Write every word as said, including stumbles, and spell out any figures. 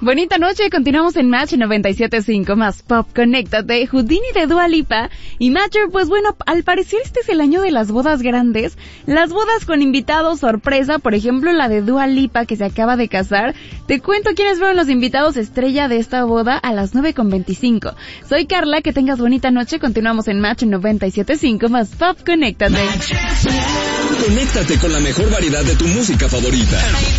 Bonita noche, continuamos en Match noventa y siete punto cinco más Pop. Conéctate, Houdini de Dua Lipa y Matcher. Pues bueno, al parecer este es el año de las bodas grandes, las bodas con invitados sorpresa, por ejemplo la de Dua Lipa que se acaba de casar. Te cuento quiénes fueron los invitados estrella de esta boda a las nueve con veinticinco. Soy Carla, que tengas bonita noche, continuamos en Match noventa y siete punto cinco más Pop. Conéctate. Conéctate con la mejor variedad de tu música favorita.